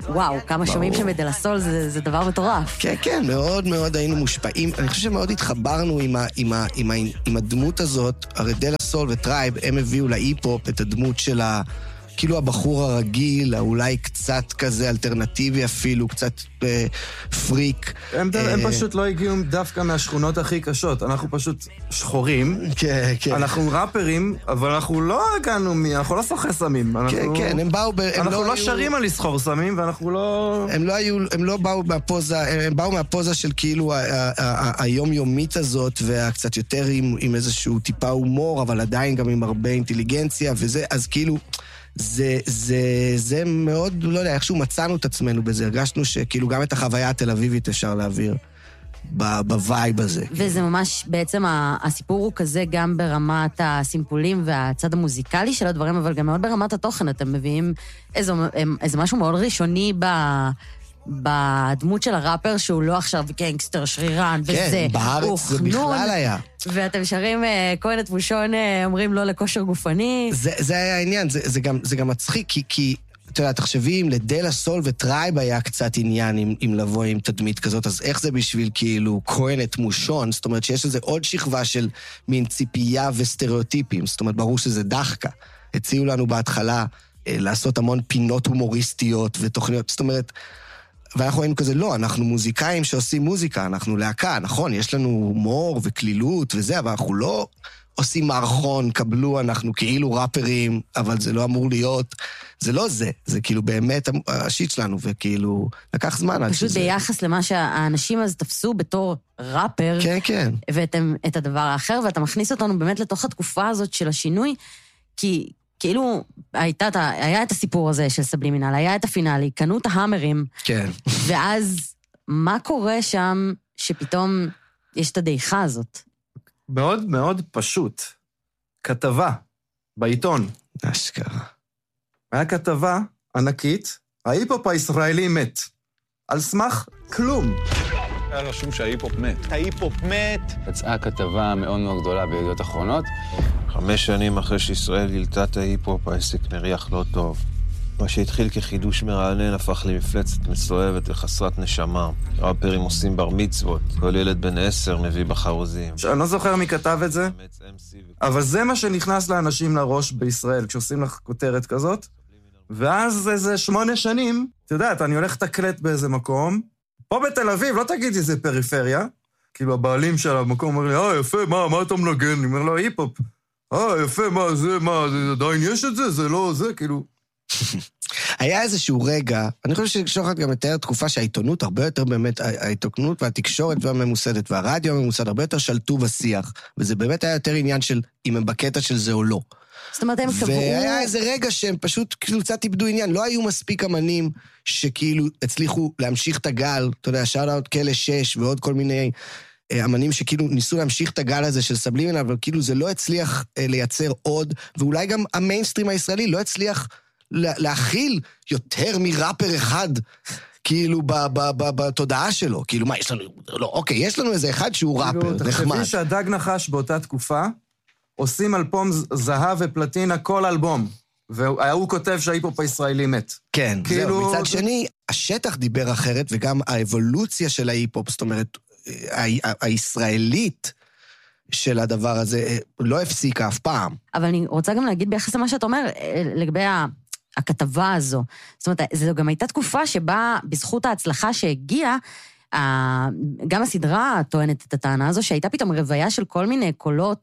וואו, כמה שומעים שם בדה לה סול, זה דבר מטורף. כן, כן, מאוד מאוד היינו מושפעים. אני חושב שמאוד התחברנו עם הדמות הזאת. הרי דה לה סול וטרייב, הם הביאו להיפ-הופ את הדמות של כאילו הבחור הרגיל, אולי קצת כזה אלטרנטיבי אפילו, קצת פריק. הם פשוט לא הגיעו דווקא מהשכונות הכי קשות. אנחנו פשוט שחורים. כן, כן. אנחנו ראפרים, אבל אנחנו לא הגענו אנחנו לא סוחי סמים. כן, כן, הם באו... אנחנו לא שרים על לסחור סמים, ואנחנו לא... הם לא באו מהפוזה, הם באו מהפוזה של כאילו היומיומית הזאת, והקצת יותר עם איזשהו טיפה הומור, אבל עדיין גם עם הרבה אינטליגנציה, וזה, אז כאילו... זה מאוד, לא יודע, איכשהו מצאנו את עצמנו בזה, הרגשנו שכאילו גם את החוויה התל אביבית אפשר להעביר בווייב הזה. וזה ממש, בעצם הסיפור הוא כזה גם ברמת הסימפולים והצד המוזיקלי של הדברים, אבל גם מאוד ברמת התוכן, אתם מביאים איזה משהו מאוד ראשוני בדמות של הראפר, שהוא לא עכשיו גנגסטר, שרירן, וזה... כן, בארץ זה בכלל היה. ואתם שרים, כהן את בושון, אומרים לא לכושר גופני. זה היה העניין, זה גם מצחיק, כי, אתה יודע, תחשבים, לדה לה סול וטרייב היה קצת עניין עם לבוא עם תדמית כזאת, אז איך זה בשביל כאילו כהן את מושון? זאת אומרת שיש לזה עוד שכבה של מין ציפייה וסטריאוטיפים, זאת אומרת, ברור שזה דחקה. הציעו לנו בהתחלה לעשות המון פינות הומוריסטיות ותוכניות, זאת אומרת, ואנחנו היינו כזה, לא, אנחנו מוזיקאים שעושים מוזיקה, אנחנו להקה, נכון, יש לנו הומור וכלילות וזה, אבל אנחנו לא עושים מערכון, קבלו, אנחנו כאילו ראפרים, אבל זה לא אמור להיות, זה לא זה, זה כאילו באמת השיט שלנו, וכאילו, לקח זמן. פשוט ביחס למה שהאנשים אז תפסו בתור ראפר, כן, כן. ואתם את הדבר האחר, ואתה מכניס אותנו באמת לתוך התקופה הזאת של השינוי, כי... כאילו, היה את הסיפור הזה של סבלימינל, היה את הפינאלי, קנו את ההמרים. כן. ואז, מה קורה שם שפתאום יש את הדעיכה הזאת? מאוד מאוד פשוט. כתבה בעיתון. אשכרה. היה כתבה ענקית, ההיפ-הופ הישראלי מת. על סמך כלום. היה רשום שההיפ-הופ מת. ההיפ-הופ מת. יצאה כתבה מאוד מאוד גדולה בידיעות אחרונות. 5 שנים אחרי שישראל גילתה את ההיפ-הופ, העסק מריח לא טוב. מה שהתחיל כחידוש מרענן הפך למפלצת מסואבת וחסרת נשמה. ראפרים עושים בר מצוות, כל ילד בן 10 מביא בחרוזים. אני לא זוכר מי כתב את זה, אבל זה מה שנכנס לאנשים לראש בישראל, כשעושים לך כותרת כזאת, ואז איזה 8 שנים, אתה יודעת, אני הולך תקלט באיזה מקום, פה בתל אביב, לא תגידי זה פריפריה, כאילו הבעלים של המקום אומר לי, יפה, מה אתה מנגן? אני אומר לו, היפ-הופ. יפה, מה, עדיין יש את זה? זה לא, זה, כאילו... היה איזשהו רגע, אני חושב ששוחט גם מתאר תקופה שהעיתונות הרבה יותר באמת, העיתונות והתקשורת והממוסדת והרדיו הממוסד הרבה יותר שלטו בשיח, וזה באמת היה יותר עניין של אם הם בקטע של זה או לא. זאת אומרת, הם קבעו... והיה איזה רגע שהם פשוט כאילו קצת איבדו עניין, לא היו מספיק אמנים שכאילו הצליחו להמשיך את הגל, אתה יודע, שאט-אאוט כאלה 6 ועוד כל מיני אמנים שכאילו ניסו להמשיך את הגל הזה של סבלימינל, אבל כאילו זה לא הצליח לייצר עוד, ואולי גם המיינסטרים הישראלי לא הצליח להכיל יותר מראפר אחד, כאילו בתודעה שלו, כאילו מה, יש לנו, לא, אוקיי, יש לנו איזה אחד שהוא ראפר, נחמד. תחשבי שהדג נחש באותה תקופה, עושים אלבום זהב ופלטינה כל אלבום, והוא כותב שההיפ-הופ הישראלי מת. כן, זהו, מצד שני, השטח דיבר אחרת, וגם האבולוציה של ההיפ-הופ, זאת אומרת, הישראלית של הדבר הזה, לא הפסיקה אף פעם. אבל אני רוצה גם להגיד ביחס למה שאתה אומר, לגבי הכתבה הזו. זאת אומרת, זו גם הייתה תקופה שבה, בזכות ההצלחה שהגיעה, גם הסדרה טוענת את הטענה הזו, שהייתה פתאום רוויה של כל מיני קולות,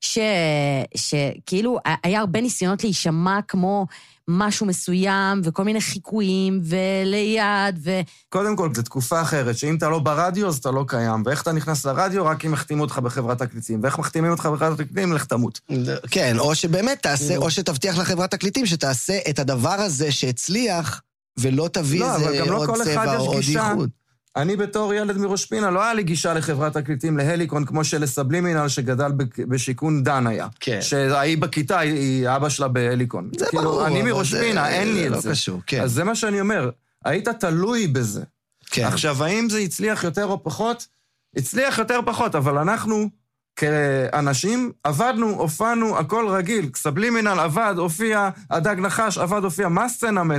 שכאילו היה הרבה ניסיונות להישמע כמו משהו מסוים, וכל מיני חיקויים, וליד, קודם כל, זו תקופה אחרת, שאם אתה לא ברדיו, אז אתה לא קיים, ואיך אתה נכנס לרדיו, רק אם מחתימו אותך בחברת תקליטים, ואיך מחתימים אותך בחברת תקליטים, לך תמות. כן, או שבאמת תעשה, או שתבטיח לחברת תקליטים, שתעשה את הדבר הזה שהצליח, ולא תביא איזה עוד צבע או עוד ייחוד. אני בתור ילד מראש פינה, לא היה לי גישה לחברת תקליטים, להליקון, כמו שלסבלימינל שגדל בשיכון דן היה. כן. שהיא בכיתה, היא אבא שלה בהליקון. זה ברור. אני מראש פינה, אין לי את זה. לא קשור, כן. אז זה מה שאני אומר, היית תלוי בזה. כן. עכשיו, האם זה הצליח יותר או פחות? הצליח יותר פחות, אבל אנחנו, כאנשים, עבדנו, הופענו, הכל רגיל. סבלימינל עבד, הופיע, הדג נחש עבד, הופיע, מה סצנה מתה?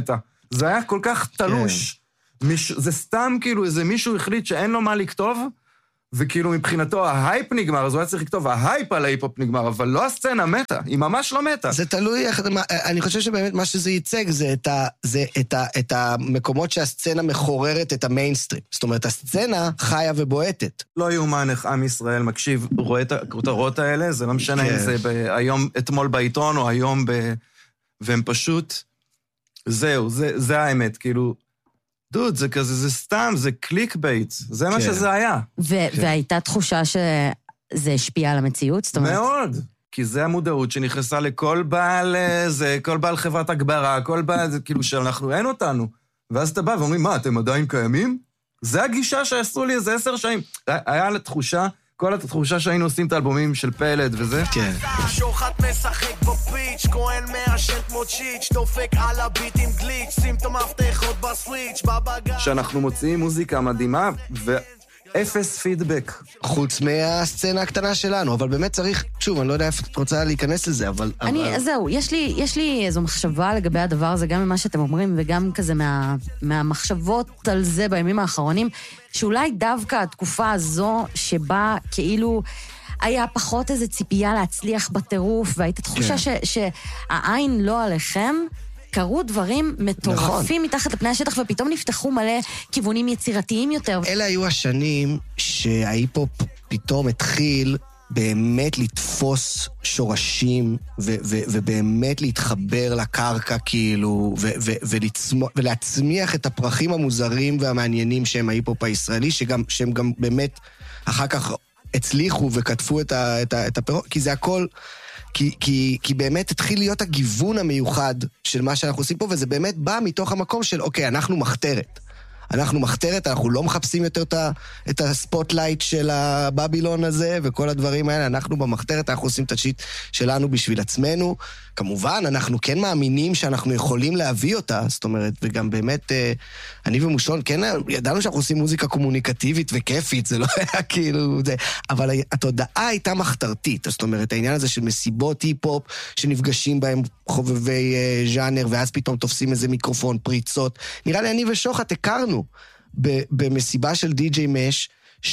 זה היה כל כך תלוש. זה סתם כאילו איזה מישהו החליט שאין לו מה לכתוב, וכאילו מבחינתו ההייפ נגמר, אז הוא היה צריך לכתוב, ההייפ על ההיפ-הופ נגמר, אבל לא הסצנה מתה, היא ממש לא מתה. זה תלוי, אני חושב שבאמת מה שזה ייצג זה את המקומות שהסצנה מחוררת את המיינסטרים. זאת אומרת, הסצנה חיה ובועטת. לא יאומן איך עם ישראל מקשיב, רואה את הכותרות האלה, זה לא משנה אם זה היום, אתמול בעיתון, או היום והם פשוט, זהו, זה האמת, כאילו, דוד, זה כזה, זה סתם, זה קליק בייט, זה מה שזה היה. והייתה תחושה שזה השפיע על המציאות? זאת אומרת... מאוד, כי זה המודעות שנכנסה לכל בעל, כל בעל חברת הגברה, כל בעל, זה כאילו שאנחנו, אין אותנו. ואז אתה בא ואומרים, מה, אתם עדיין קיימים? זה הגישה שעשו לי איזה 10 שנים. היה לתחושה, כל התחושה שהיינו עושים את האלבומים של פלד וזה. כן. שוחט משחק בפיץ', כהן מעשן כמו צ'יץ', דופק על הביט עם גליץ', שים את המפתחות בסוויץ', בבגר. שאנחנו מוציאים מוזיקה מדהימה, ואפס פידבק. חוץ מהסצנה הקטנה שלנו, אבל באמת צריך, שוב, אני לא יודע איפה את רוצה להיכנס לזה, אבל... זהו, יש לי איזו מחשבה לגבי הדבר הזה, גם ממה שאתם אומרים, וגם כזה מהמחשבות על זה בימים האחרונים, שאולי דווקא התקופה הזו שבה כאילו היה פחות איזו ציפייה להצליח בטירוף, והייתה תחושה שהעין לא עליכם, קרו דברים מטורפים מתחת לפני השטח, ופתאום נפתחו מלא כיוונים יצירתיים יותר. אלה היו השנים שההיפ-הופ פתאום התחיל באמת לתפוס שורשים, ובאמת להתחבר לקרקע, כאילו, ולהצמיח את הפרחים המוזרים והמעניינים שהם ההיפ-הופ הישראלי, שהם גם באמת אחר כך הצליחו וכתפו את הפירות, כי זה הכל... כי באמת התחיל להיות הגיוון המיוחד של מה שאנחנו עושים פה, וזה באמת בא מתוך המקום של, אוקיי, אנחנו מחתרת. אנחנו לא מחפשים יותר את הספוטלייט של הבבילון הזה, וכל הדברים האלה, אנחנו במחתרת, אנחנו עושים את השיט שלנו בשביל עצמנו. כמובן, אנחנו כן מאמינים שאנחנו יכולים להביא אותה, זאת אומרת, וגם באמת, אני ומושון, כן, ידענו שאנחנו עושים מוזיקה קומוניקטיבית וכיפית, זה לא היה כאילו, אבל התודעה הייתה מחתרתית, זאת אומרת, העניין הזה של מסיבות היפ-הופ, שנפגשים בהם חובבי ז'אנר, ואז פתאום תופסים איזה מיקרופון, פריצות. נראה לי, אני ושוחט הכרנו במסיבה של די.ג'יי מש,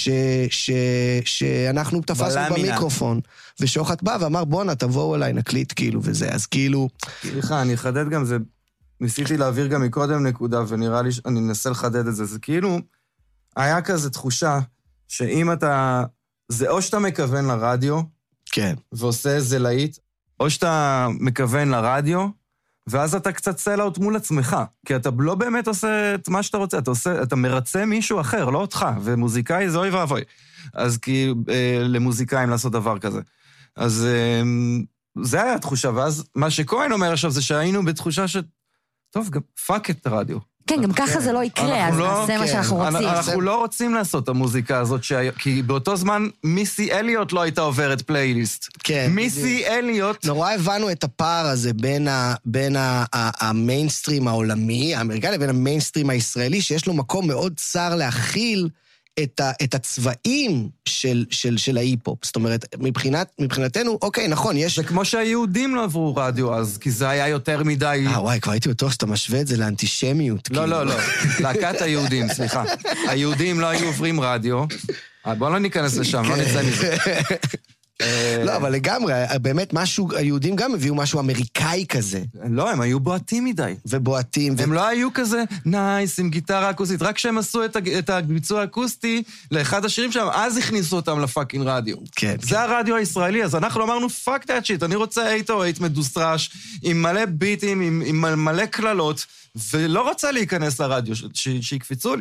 שאנחנו תפסנו במיקרופון, ושוחט בא ואמר, בואנה, תבואו אליי, נקליט, כאילו, וזה, אז כאילו... סליחה, אני אחדד גם זה, ניסיתי להעביר גם מקודם נקודה, ונראה לי שאני אנסה לחדד את זה, זה כאילו, היה כזה תחושה, שאם אתה, זה או שאתה מכוון לרדיו, כן. ועושה איזה להיט, או שאתה מכוון לרדיו, ואז אתה קצת סלאוט מול עצמך, כי אתה לא באמת עושה את מה שאתה רוצה, אתה מרצה מישהו אחר, לא אותך, ומוזיקאי זה אוי ואבוי. אז כי למוזיקאים לעשות דבר כזה. אז זה היה התחושה, ואז מה שכהן אומר עכשיו זה שהיינו בתחושה טוב, גם פאק את הרדיו. כן, גם ככה זה לא יקרה, אז זה מה שאנחנו רוצים. אנחנו לא רוצים לעשות את המוזיקה הזאת, כי באותו זמן מיסי אליוט לא הייתה עוברת פלייליסט. כן. מיסי אליוט... נורא הבנו את הפער הזה בין המיינסטרים העולמי, האמריקאי, לבין המיינסטרים הישראלי, שיש לו מקום מאוד צר להכיל את הצבעים של ההיפ-הופ. זאת אומרת, מבחינתנו, אוקיי, נכון, יש... זה כמו שהיהודים לא עברו רדיו אז, כי זה היה יותר מדי... וואי, כבר הייתי בטוח שאתה משווה את זה לאנטישמיות. לא. להקת היהודים, סליחה. היהודים לא היו עוברים רדיו. בואו לא ניכנס לשם, לא נצא מזה. לא, אבל לגמרי, באמת משהו, היהודים גם הביאו משהו אמריקאי כזה. לא, הם היו בועטים מדי. ובועטים. הם לא היו כזה נייס עם גיטרה אקוסטית, רק כשהם עשו את הביצוע האקוסטי לאחד השירים שלהם, אז הכניסו אותם לפאקינג רדיו. כן. זה הרדיו הישראלי, אז אנחנו אמרנו, פאק that shit, אני רוצה 808 מדוסטרש, עם מלא ביטים, עם מלא כללות, ולא רוצה להיכנס לרדיו, שיקפיצו לי.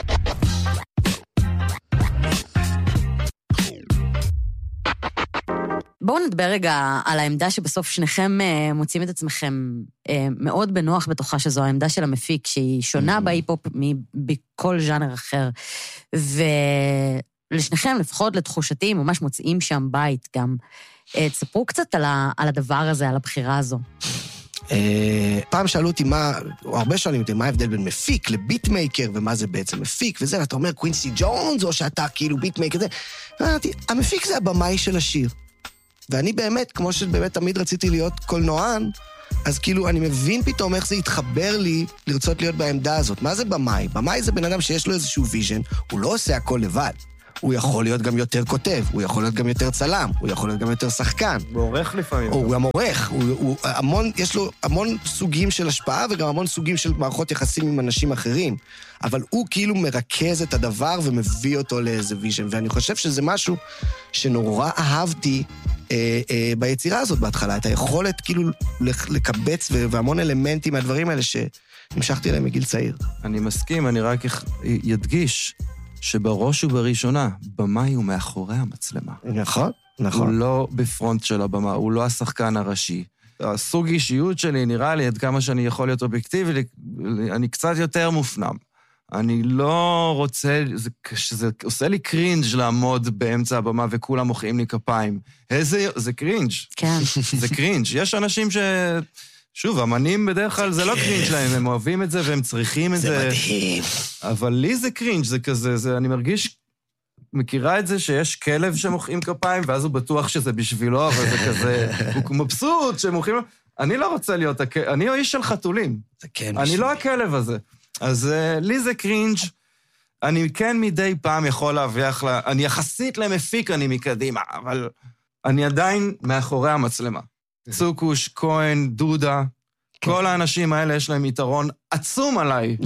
בואו נדבר רגע על העמדה שבסוף שניכם מוצאים את עצמכם מאוד בנוח בתוכה, שזו העמדה של המפיק, שהיא שונה בהיפ-הופ מבכל ז'אנר אחר. ולשניכם, לפחות לתחושתי, ממש מוצאים שם בית גם. תספרו קצת על הדבר הזה, על הבחירה הזו. פעם שאלו אותי או הרבה שואלים אותי, מה ההבדל בין מפיק לביטמייקר, ומה זה בעצם מפיק, וזה, ואתה אומר קווינסי ג'ונס, או שאתה כאילו ביטמייקר, זה. ואמרתי, המפיק זה הבמאי של השיר. ואני באמת, כמו שבאמת תמיד רציתי להיות קולנוען, אז כאילו אני מבין פתאום איך זה יתחבר לי לרצות להיות בעמדה הזאת. מה זה במאי? במאי זה בן אדם שיש לו איזשהו ויז'ן, הוא לא עושה הכל לבד. הוא יכול להיות גם יותר כותב, הוא יכול להיות גם יותר צלם, הוא יכול להיות גם יותר שחקן. הוא עורך לפעמים. הוא גם עורך, יש לו המון סוגים של השפעה וגם המון סוגים של מערכות יחסים עם אנשים אחרים. אבל הוא כאילו מרכז את הדבר ומביא אותו לאיזה ויז'ן. ואני חושב שזה משהו שנורא אהבתי ביצירה הזאת בהתחלה, את היכולת כאילו לקבץ והמון אלמנטים מהדברים האלה שהמשכתי להם מגיל צעיר. אני מסכים, אני רק ידגיש שבראש ובראשונה, במאי הוא מאחורי המצלמה. נכון, הוא לא בפרונט של הבמה, הוא לא השחקן הראשי. הסוג אישיות שלי נראה לי, עד כמה שאני יכול להיות אובייקטיבי, אני קצת יותר מופנם. אני לא רוצה, זה עושה לי קרינג' לעמוד באמצע הבמה וכולם מוחאים לי כפיים. זה קרינג'. כן. זה קרינג'. יש אנשים שוב, אמנים בדרך כלל זה לא קרינג' להם, הם אוהבים את זה והם צריכים את זה. זה מדהים. אבל לי זה קרינג', זה כזה, אני מרגיש, מכירה את זה שיש כלב שמוחאים כפיים, ואז הוא בטוח שזה בשבילו, אבל זה כזה, הוא מבסוט שמוחאים לו. אני לא רוצה להיות הכלב, אני איש של חתולים. זה כן אני לא הכלב הזה. אז לי זה קרינג', אני כן מדי פעם יכול להביח לה, אני יחסית למפיק אני מקדימה, אבל אני עדיין מאחורי המצלמה. צוקוש, כהן, דודה, כל האנשים האלה יש להם יתרון עצום עליי,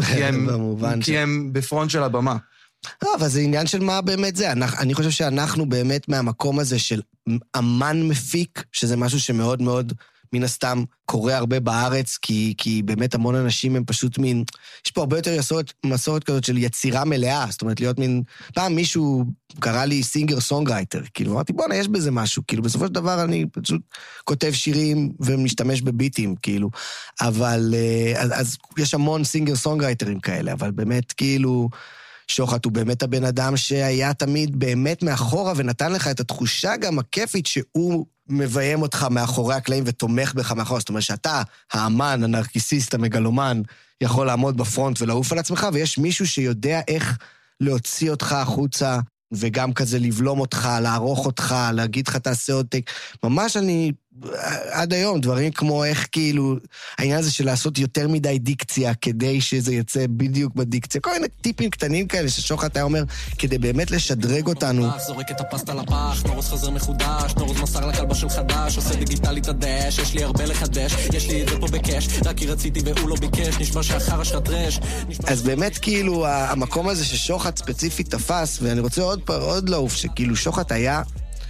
כי הם בפרונט של הבמה. לא, אבל זה עניין של מה באמת זה. אני חושב שאנחנו באמת מהמקום הזה של אמן מפיק, שזה משהו שמאוד מאוד מן הסתם קורה הרבה בארץ, כי באמת המון אנשים הם פשוט מין, יש פה הרבה יותר מסורת כזאת של יצירה מלאה, זאת אומרת להיות מין, פעם מישהו קרא לי סינגר סונגרייטר, כאילו אמרתי בוא'נה יש בזה משהו, כאילו בסופו של דבר אני פשוט כותב שירים ומשתמש בביטים, כאילו, אבל אז יש המון סינגר סונגרייטרים כאלה, אבל באמת כאילו, שוחט הוא באמת הבן אדם שהיה תמיד באמת מאחורה ונתן לך את התחושה גם הכיפית שהוא מביים אותך מאחורי הקלעים ותומך בך מאחורה. זאת אומרת שאתה, האמן, הנרקיסיסט, המגלומן, יכול לעמוד בפרונט ולעוף על עצמך, ויש מישהו שיודע איך להוציא אותך החוצה, וגם כזה לבלום אותך, לערוך אותך, להגיד לך תעשה עוד טק. ממש אני, עד היום, דברים כמו איך כאילו, העניין הזה של לעשות יותר מדי דיקציה, כדי שזה יצא בדיוק בדיקציה. כל מיני טיפים קטנים כאלה ששוחט היה אומר, כדי באמת לשדרג אותנו. זורק את הפסטה לפח, נורוז חזר מחודש, נורוז מסר לכלבה של חדש, עושה דיגיטלית הדש, יש לי הרבה לחדש, יש לי את זה פה בקש, רק כי רציתי והוא לא ביקש, נשמע שאחר שלך טרש. אז באמת כאילו, המקום הזה ששוחט ספציפית תפס, ואני רוצה עוד לעוף, שכאילו שוחט היה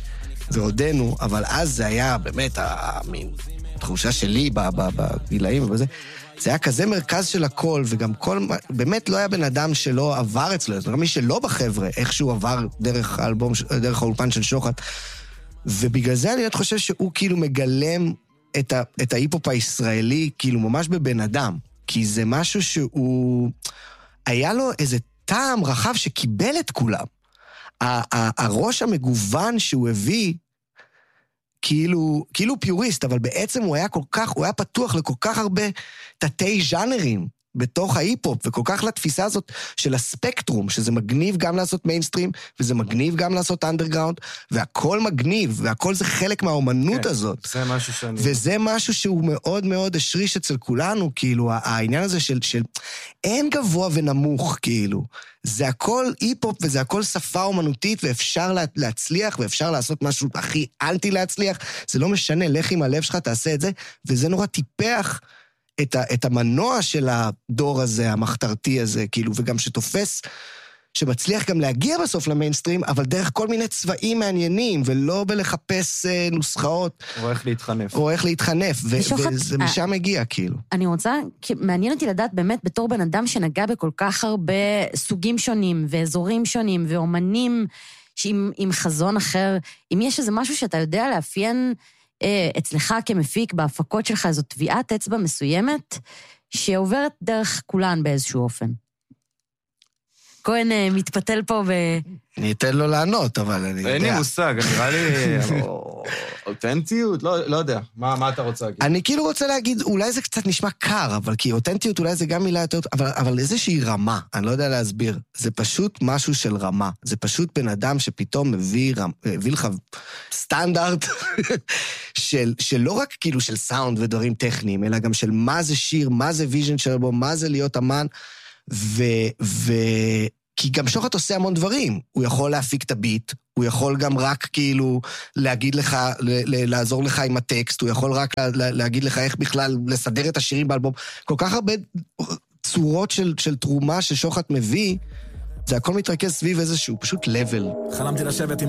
ועודנו, אבל אז זה היה באמת המין תחושה שלי בגילאים ובזה, זה היה כזה מרכז של הכל, וגם כל, באמת לא היה בן אדם שלא עבר אצלו, מי שלא בחבר'ה, איכשהו עבר דרך האלבום, דרך האולפן של שוחט, ובגלל זה אני חושב שהוא כאילו מגלם את ההיפופ הישראלי, כאילו ממש בבן אדם, כי זה משהו שהוא, היה לו איזה טעם רחב שקיבל את כולם. הראש המגוון שהוא הביא, כאילו פיוריסט, אבל בעצם הוא היה פתוח לכל כך הרבה תתי ז'אנרים בתוך ההיפ-הופ, וכל כך לתפיסה הזאת של הספקטרום, שזה מגניב גם לעשות מיינסטרים, וזה מגניב גם לעשות אנדרגראונד, והכל מגניב, והכל זה חלק מהאומנות הזאת. זה משהו שאני... וזה משהו שהוא מאוד מאוד השריש אצל כולנו, כאילו, העניין הזה של אין גבוה ונמוך, כאילו. זה הכל היפ-הופ, וזה הכל שפה אומנותית, ואפשר להצליח, ואפשר לעשות משהו הכי אנטי להצליח. זה לא משנה, לך עם הלב שלך, תעשה את זה, וזה נורא טיפח את המנוע של הדור הזה, המחתרתי הזה, כאילו, וגם שתופס, שמצליח גם להגיע בסוף למיינסטרים, אבל דרך כל מיני צבעים מעניינים, ולא בלחפש נוסחאות. או איך להתחנף. או איך להתחנף, וזה משם מגיע, כאילו. אני רוצה, מעניין אותי לדעת באמת, בתור בן אדם שנגע בכל כך הרבה סוגים שונים, ואזורים שונים, ואומנים עם חזון אחר, אם יש איזה משהו שאתה יודע לאפיין אצלך כמפיק, בהפקות שלך, איזו טביעת אצבע מסוימת, שעוברת דרך כולן באיזשהו אופן. כהן מתפתל פה אני אתן לו לענות, אבל אני יודע. אין לי מושג, נראה לי אותנטיות? לא יודע. מה אתה רוצה להגיד? אני כאילו רוצה להגיד, אולי זה קצת נשמע קר, אבל כי אותנטיות אולי זה גם מילה יותר, אבל איזושהי רמה, אני לא יודע להסביר. זה פשוט משהו של רמה. זה פשוט בן אדם שפתאום מביא לך סטנדרט של לא רק כאילו של סאונד ודברים טכניים, אלא גם של מה זה שיר, מה זה ויז'ן של בו, מה זה להיות אמן, כי גם שוחט עושה המון דברים. הוא יכול להפיק את הביט, הוא יכול גם רק כאילו להגיד לך, לעזור לך עם הטקסט, הוא יכול רק להגיד לך איך בכלל לסדר את השירים באלבום. כל כך הרבה צורות של תרומה ששוחט מביא, זה הכל מתרכז סביב איזשהו פשוט level. חלמתי לשבת עם